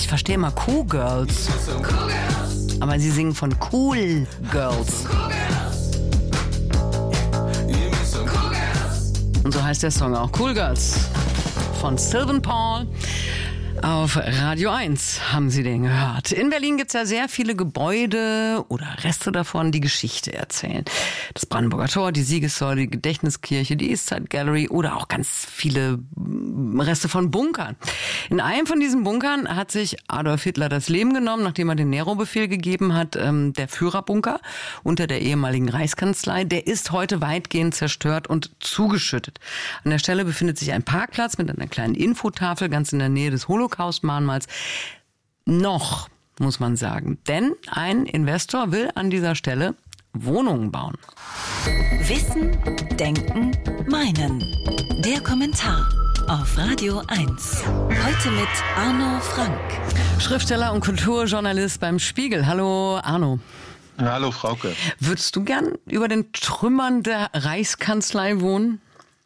Ich verstehe immer Cool Girls. Aber sie singen von Cool Girls. Und so heißt der Song auch. Cool Girls von Sylvan Paul. Auf Radio 1 haben Sie den gehört. In Berlin gibt es ja sehr viele Gebäude oder Reste davon, die Geschichte erzählen. Das Brandenburger Tor, die Siegessäule, die Gedächtniskirche, die Eastside Gallery oder auch ganz viele Reste von Bunkern. In einem von diesen Bunkern hat sich Adolf Hitler das Leben genommen, nachdem er den Nero-Befehl gegeben hat. Der Führerbunker unter der ehemaligen Reichskanzlei, der ist heute weitgehend zerstört und zugeschüttet. An der Stelle befindet sich ein Parkplatz mit einer kleinen Infotafel ganz in der Nähe des Holocaust-Mahnmals. Noch, muss man sagen. Denn ein Investor will an dieser Stelle Wohnungen bauen. Wissen, Denken, Meinen. Der Kommentar auf Radio 1. Heute mit Arno Frank. Schriftsteller und Kulturjournalist beim Spiegel. Hallo Arno. Hallo Frauke. Würdest du gern über den Trümmern der Reichskanzlei wohnen?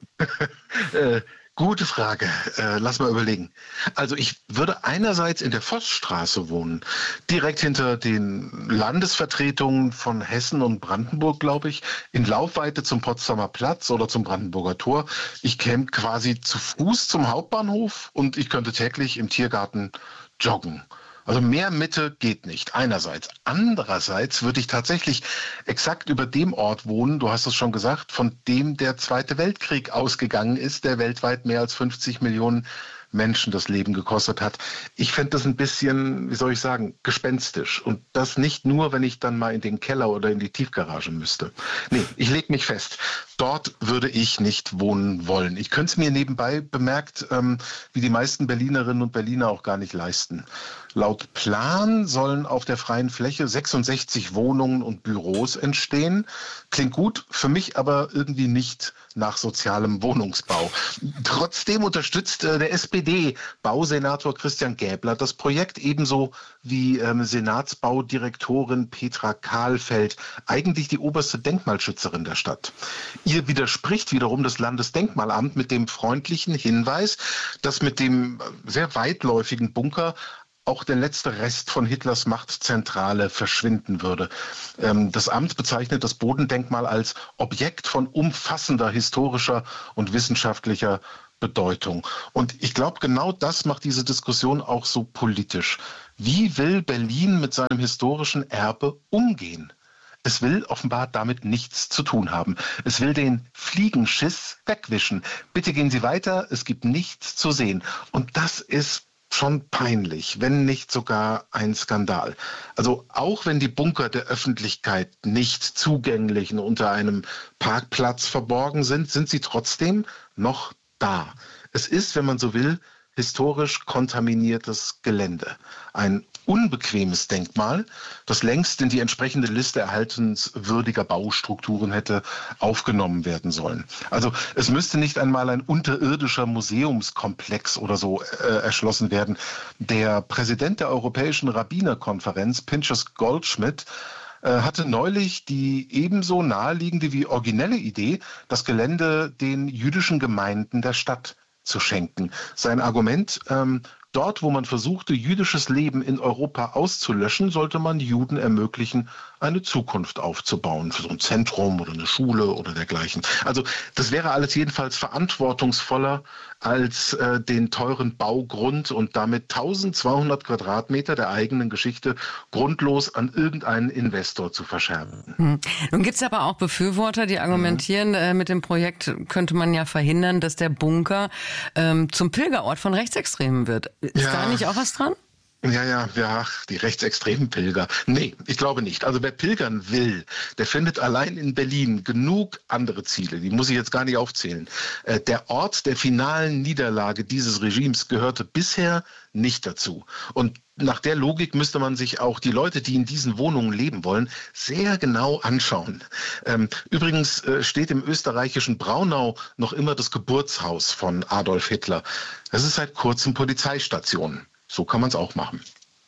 Gute Frage. Lass mal überlegen. Also ich würde einerseits in der Vossstraße wohnen, direkt hinter den Landesvertretungen von Hessen und Brandenburg, glaube ich, in Laufweite zum Potsdamer Platz oder zum Brandenburger Tor. Ich käme quasi zu Fuß zum Hauptbahnhof und ich könnte täglich im Tiergarten joggen. Also mehr Mitte geht nicht, einerseits. Andererseits würde ich tatsächlich exakt über dem Ort wohnen, du hast es schon gesagt, von dem der Zweite Weltkrieg ausgegangen ist, der weltweit mehr als 50 Millionen Menschen das Leben gekostet hat. Ich fände das ein bisschen, wie soll ich sagen, gespenstisch. Und das nicht nur, wenn ich dann mal in den Keller oder in die Tiefgarage müsste. Nee, ich lege mich fest. Dort würde ich nicht wohnen wollen. Ich könnte es mir nebenbei bemerkt, wie die meisten Berlinerinnen und Berliner auch gar nicht leisten. Laut Plan sollen auf der freien Fläche 66 Wohnungen und Büros entstehen. Klingt gut, für mich aber irgendwie nicht nach sozialem Wohnungsbau. Trotzdem unterstützt der SPD-Bausenator Christian Gäbler das Projekt, ebenso wie Senatsbaudirektorin Petra Kahlfeld, eigentlich die oberste Denkmalschützerin der Stadt. Ihr widerspricht wiederum das Landesdenkmalamt mit dem freundlichen Hinweis, dass mit dem sehr weitläufigen Bunker auch der letzte Rest von Hitlers Machtzentrale verschwinden würde. Das Amt bezeichnet das Bodendenkmal als Objekt von umfassender historischer und wissenschaftlicher Bedeutung. Und ich glaube, genau das macht diese Diskussion auch so politisch. Wie will Berlin mit seinem historischen Erbe umgehen? Es will offenbar damit nichts zu tun haben. Es will den Fliegenschiss wegwischen. Bitte gehen Sie weiter, es gibt nichts zu sehen. Und das ist schon peinlich, wenn nicht sogar ein Skandal. Also auch wenn die Bunker der Öffentlichkeit nicht zugänglich und unter einem Parkplatz verborgen sind, sind sie trotzdem noch da. Es ist, wenn man so will, historisch kontaminiertes Gelände. Ein unbequemes Denkmal, das längst in die entsprechende Liste erhaltenswürdiger Baustrukturen hätte aufgenommen werden sollen. Also es müsste nicht einmal ein unterirdischer Museumskomplex oder so erschlossen werden. Der Präsident der Europäischen Rabbinerkonferenz, Pinchas Goldschmidt, hatte neulich die ebenso naheliegende wie originelle Idee, das Gelände den jüdischen Gemeinden der Stadt zu schenken. Sein Argument, dort, wo man versuchte, jüdisches Leben in Europa auszulöschen, sollte man Juden ermöglichen, eine Zukunft aufzubauen, für so ein Zentrum oder eine Schule oder dergleichen. Also das wäre alles jedenfalls verantwortungsvoller als den teuren Baugrund und damit 1200 Quadratmeter der eigenen Geschichte grundlos an irgendeinen Investor zu verscherben. Nun gibt es aber auch Befürworter, die argumentieren, mit dem Projekt könnte man ja verhindern, dass der Bunker zum Pilgerort von Rechtsextremen wird. Ist da nicht auch was dran? Ja, die rechtsextremen Pilger. Nee, ich glaube nicht. Also wer pilgern will, der findet allein in Berlin genug andere Ziele. Die muss ich jetzt gar nicht aufzählen. Der Ort der finalen Niederlage dieses Regimes gehörte bisher nicht dazu. Und nach der Logik müsste man sich auch die Leute, die in diesen Wohnungen leben wollen, sehr genau anschauen. Übrigens steht im österreichischen Braunau noch immer das Geburtshaus von Adolf Hitler. Das ist seit kurzem Polizeistation. So kann man es auch machen.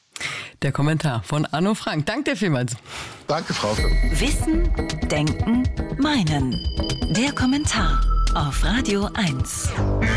Der Kommentar von Arno Frank. Danke dir vielmals. Danke, Frauke. Wissen, Denken, Meinen. Der Kommentar auf Radio 1.